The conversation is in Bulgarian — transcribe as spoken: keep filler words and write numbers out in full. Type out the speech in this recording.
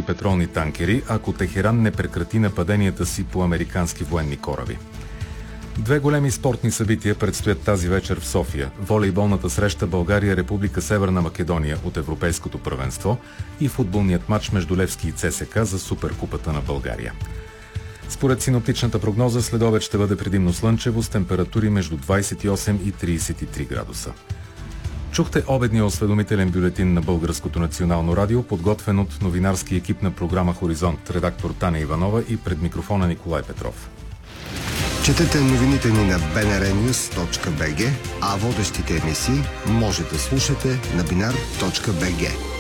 петролни танкери, ако Техеран не прекрати нападенията си по американски военни кораби. Две големи спортни събития предстоят тази вечер в София. Волейболната среща България-Република Северна Македония от Европейското първенство и футболният матч между Левски и ЦСКА за Суперкупата на България. Според синоптичната прогноза, следобед ще бъде предимно слънчево с температури между двадесет и осем и тридесет и три градуса. Чухте обедния осведомителен бюлетин на Българското национално радио, подготвен от новинарски екип на програма Хоризонт, редактор Таня Иванова и пред микрофона Николай Петров. Четете новините ни на би ен ар нюз точка би джи, а водещите емисии може да слушате на бинар точка би джи.